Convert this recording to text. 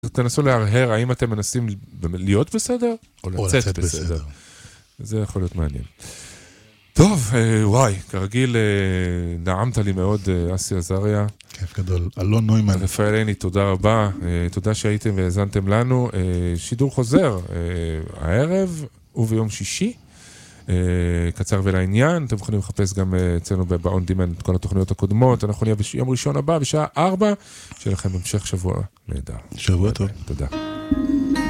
תנסו להרהר, האם אתם מנסים להיות בסדר, או לצאת בסדר. זה יכול להיות מעניין. טוב, וואי, כרגיל, נעמת לי מאוד, אסי עזריה. כיף גדול. אלון נוימן. רפאל עיני, תודה רבה. תודה שהייתם והזנתם לנו. שידור חוזר, הערב וביום שישי. קצר ולעניין, אתם יכולים לחפש גם אצלנו ב-On Demand את כל התוכניות הקודמות. אנחנו נהיה ביום ראשון הבא, בשעה 4. שיהיה לכם המשך שבוע נהדר. שבוע טוב. תודה.